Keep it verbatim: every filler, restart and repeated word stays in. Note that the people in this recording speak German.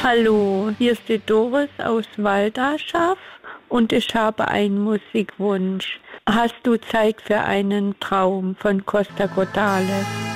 Hallo, hier ist die Doris aus Walderschaft und ich habe einen Musikwunsch. Hast du Zeit für einen Traum von Costa Cordalis?